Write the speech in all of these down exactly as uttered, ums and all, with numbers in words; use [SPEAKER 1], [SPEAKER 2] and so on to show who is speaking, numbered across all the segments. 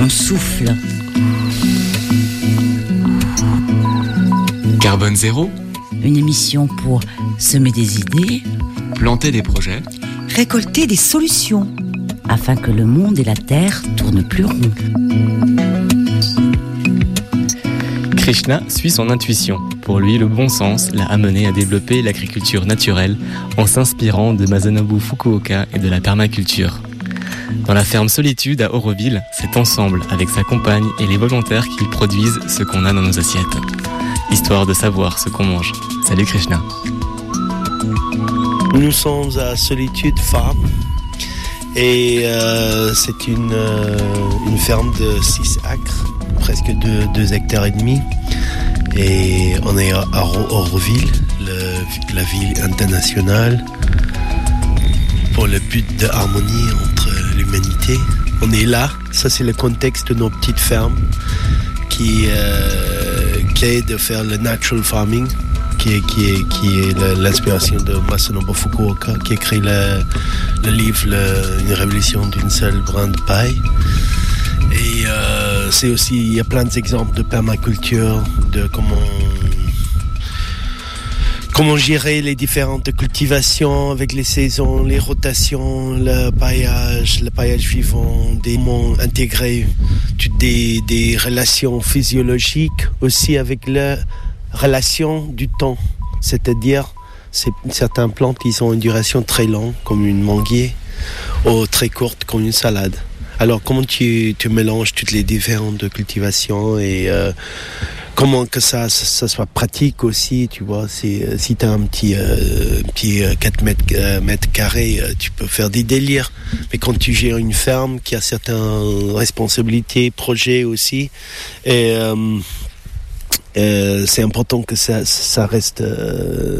[SPEAKER 1] on souffle.
[SPEAKER 2] Carbone zéro,
[SPEAKER 1] Une émission pour semer des idées,
[SPEAKER 2] planter des projets,
[SPEAKER 1] récolter des solutions, afin que le monde et la terre tournent plus rond.
[SPEAKER 3] Krishna suit son intuition. Pour lui, le bon sens l'a amené à développer l'agriculture naturelle en s'inspirant de Masanobu Fukuoka et de la permaculture. Dans la ferme Solitude à Auroville, c'est ensemble avec sa compagne et les volontaires qu'ils produisent ce qu'on a dans nos assiettes. Histoire de savoir ce qu'on mange. Salut Krishna.
[SPEAKER 4] Nous sommes à Solitude Farm et euh, c'est une, euh, une ferme de six acres, presque deux hectares et demi. Et on est à Auroville, le, la ville internationale, pour le but de harmonie entre l'humanité. On est là, ça c'est le contexte de nos petites fermes qui, euh, qui est de faire le natural farming, qui est, qui est, qui est l'inspiration de Masanobu Fukuoka, qui a écrit le, le livre le, Une révolution d'une seule brin de paille. Et euh, c'est aussi, il y a plein d'exemples de permaculture, de comment, comment gérer les différentes cultivations avec les saisons, les rotations, le paillage, le paillage vivant, des, comment intégrer toutes des, des relations physiologiques aussi avec la relation du temps. C'est-à-dire, c'est, certaines plantes, ils ont une duration très longue, comme une manguier, ou très courte, comme une salade. Alors, comment tu, tu mélanges toutes les différentes cultivations et euh, comment que ça, ça soit pratique aussi, tu vois. C'est, si tu as un petit, euh, petit quatre mètres, euh, mètres carrés, euh, tu peux faire des délires. Mais quand tu gères une ferme qui a certaines responsabilités, projets aussi, et euh, euh, c'est important que ça, ça reste... Euh,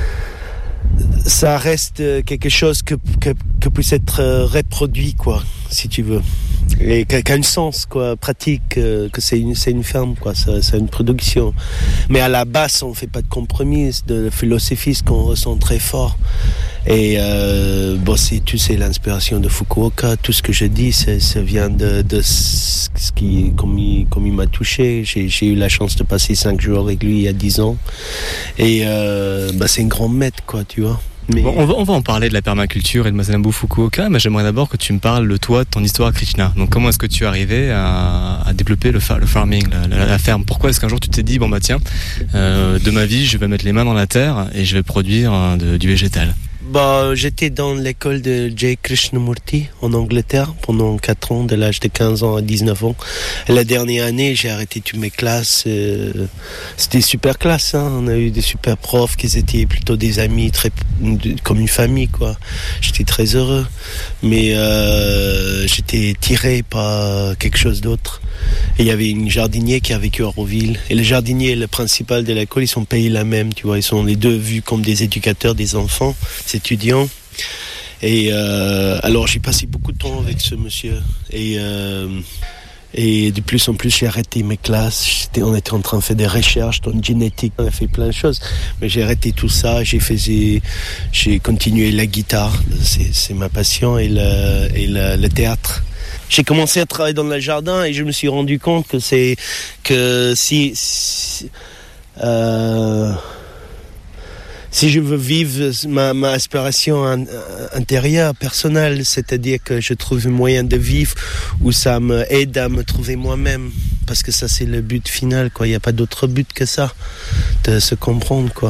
[SPEAKER 4] ça reste quelque chose que, que, que puisse être reproduit, quoi, si tu veux. Et qui a un sens, quoi, pratique, que c'est une, c'est une ferme, quoi, c'est, c'est une production. Mais à la base, on ne fait pas de compromis, de la philosophie, ce qu'on ressent très fort. Et euh, bon, c'est, tu sais, l'inspiration de Fukuoka, tout ce que je dis, c'est, ça vient de, de ce qui, comme il, comme il m'a touché. J'ai, j'ai eu la chance de passer cinq jours avec lui il y a dix ans. Et euh, bah, c'est un grand maître, quoi, tu vois. Mais...
[SPEAKER 3] Bon, on, va, on va en parler de la permaculture et de Masanobu Fukuoka, mais j'aimerais d'abord que tu me parles de toi, de ton histoire à Krishna. Donc comment est-ce que tu es arrivé à, à développer le, fa- le farming, la, la, la ferme? Pourquoi est-ce qu'un jour tu t'es dit, bon bah tiens, euh, de ma vie je vais mettre les mains dans la terre et je vais produire euh, de, du végétal?
[SPEAKER 4] Bah, j'étais dans l'école de J. Krishnamurti en Angleterre pendant quatre ans, de l'âge de quinze ans à dix-neuf ans. Et la dernière année, j'ai arrêté toutes mes classes. Euh, c'était super classe, hein. On a eu des super profs qui étaient plutôt des amis, très, comme une famille, quoi. J'étais très heureux. Mais euh, j'étais tiré par quelque chose d'autre. Et il y avait une jardinier qui a vécu à Auroville. Et le jardinier et le principal de l'école, ils sont payés la même, tu vois. Ils sont les deux vus comme des éducateurs des enfants, des étudiants. Et euh, alors, j'ai passé beaucoup de temps avec ce monsieur. Et, euh, et de plus en plus, j'ai arrêté mes classes. J'étais, on était en train de faire des recherches dans la génétique. On a fait plein de choses. Mais j'ai arrêté tout ça. J'ai, fait, j'ai continué la guitare. C'est, c'est ma passion. Et le, et le, le théâtre. J'ai commencé à travailler dans le jardin et je me suis rendu compte que c'est que si si, euh, si je veux vivre ma, ma aspiration intérieure, personnelle, c'est-à-dire que je trouve un moyen de vivre où ça m'aide à me trouver moi-même, parce que ça c'est le but final, quoi. Il n'y a pas d'autre but que ça, de se comprendre, quoi.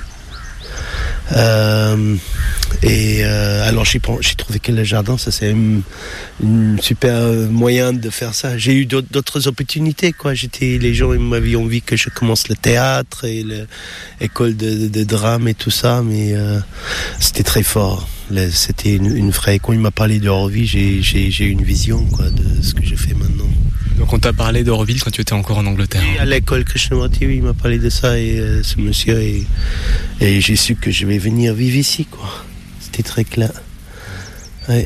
[SPEAKER 4] Euh, et euh, alors j'ai, j'ai trouvé que le jardin, ça c'est une, une super moyen de faire ça. J'ai eu d'autres, d'autres opportunités, quoi. J'étais, les gens ils m'avaient envie que je commence le théâtre et l'école de, de, de drame et tout ça, mais euh, c'était très fort. Le, c'était une, une vraie. Quand il m'a parlé d'Auroville, j'ai, j'ai, j'ai eu une vision, quoi, de ce que je fais maintenant.
[SPEAKER 3] Donc on t'a parlé d'Auroville quand tu étais encore en Angleterre.
[SPEAKER 4] Oui, à l'école Krishnamurti, oui, il m'a parlé de ça et euh, ce monsieur et, et j'ai su que je vais venir vivre ici, quoi. C'était très clair. Ouais.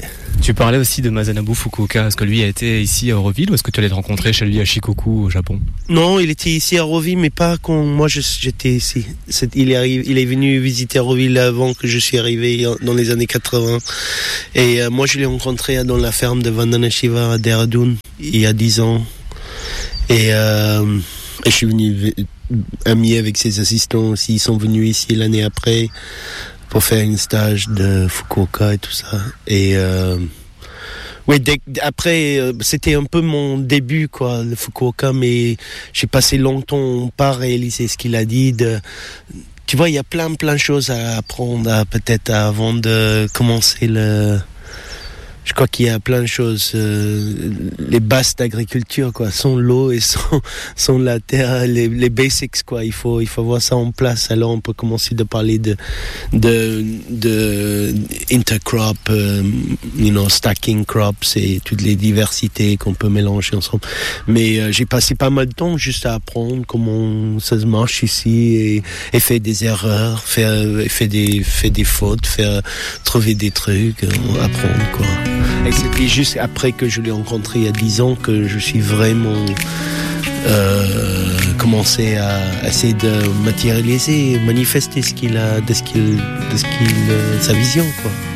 [SPEAKER 3] Tu parlais aussi de Masanobu Fukuoka. Est-ce que lui a été ici à Auroville ou est-ce que tu allais te rencontrer chez lui à Shikoku au Japon?
[SPEAKER 4] Non, il était ici à Auroville, mais pas quand moi je, j'étais ici. C'est, il, est arrivé, il est venu visiter Auroville avant que je suis arrivé dans les années quatre-vingts. Et euh, moi je l'ai rencontré dans la ferme de Vandana Shiva à Dehradun il y a dix ans. Et, euh, et je suis venu ami avec ses assistants aussi. Ils sont venus ici l'année après pour faire un stage de Fukuoka et tout ça. Et euh, oui, dès, après, euh, c'était un peu mon début, quoi, le Fukuoka, mais j'ai passé longtemps pas réaliser ce qu'il a dit. De, tu vois, il y a plein, plein de choses à apprendre, à, peut-être avant de commencer le... Je crois qu'il y a plein de choses, euh, les bases d'agriculture, quoi, sans l'eau et sans, sans la terre, les, les basics, quoi. Il faut, il faut avoir ça en place. Alors, on peut commencer de parler de, de, de intercrop, euh, you know, stacking crops et toutes les diversités qu'on peut mélanger ensemble. Mais euh, j'ai passé pas mal de temps juste à apprendre comment ça se marche ici et, et faire des erreurs, faire, faire des, faire des fautes, faire, trouver des trucs, euh, apprendre, quoi. Et c'était juste après que je l'ai rencontré il y a dix ans que je suis vraiment euh, commencé à essayer de matérialiser, manifester ce qu'il a, de ce qu'il, de ce qu'il, euh, sa vision, quoi.